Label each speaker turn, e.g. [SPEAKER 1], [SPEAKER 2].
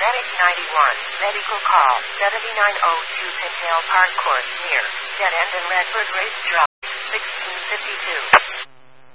[SPEAKER 1] Medic 91, medical call, 7902 Pintail Park Court, near, dead end in Redbird Race Drive, 1652.